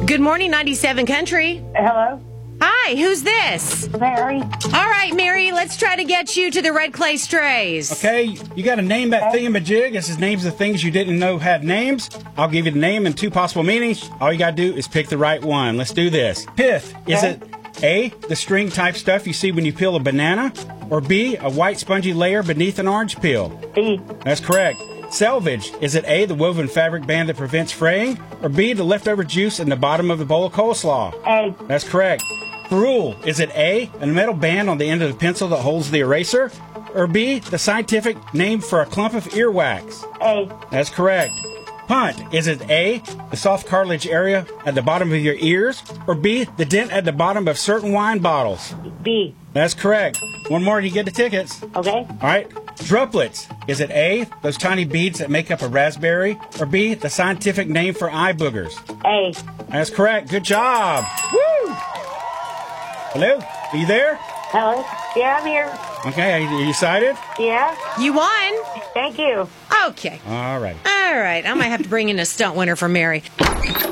Good morning, 97 Country. Hello, Hi, who's this? Mary. All right, Mary, let's try to get you to the red clay strays. Okay, you got to name that thingamajig. This is names of things you didn't know had names. I'll give you the name and 2 possible meanings. All you got to do is pick the right one. Let's do this. Pith, is it A, the string type stuff you see when you peel a banana? Or B, a white spongy layer beneath an orange peel? B. That's correct. Selvage, is it A, the woven fabric band that prevents fraying? Or B, the leftover juice in the bottom of the bowl of coleslaw? A. That's correct. Rule, is it A, a metal band on the end of the pencil that holds the eraser? Or B, the scientific name for a clump of earwax? A. That's correct. Punt, is it A, the soft cartilage area at the bottom of your ears? Or B, the dent at the bottom of certain wine bottles? B. That's correct. One more and you get the tickets. Okay. All right. Druplets, is it A, those tiny beads that make up a raspberry? Or B, the scientific name for eye boogers? A. That's correct. Good job. Woo! Hello? Are you there? Hello. Yeah, I'm here. Okay. Are you excited? Yeah. You won? Thank you. Okay. All right. All right, I might have to bring in a stunt winner for Mary. Oh my gosh,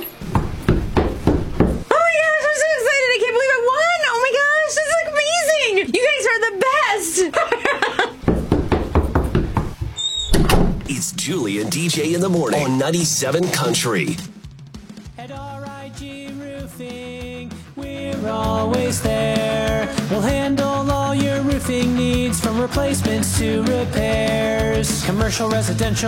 I'm so excited. I can't believe I won. Oh my gosh, this is amazing. You guys are the best. It's Julie and DJ in the morning on 97 Country. At RIG Roofing, we're always there. We'll handle all your roofing needs, from replacements to repairs. Commercial, residential,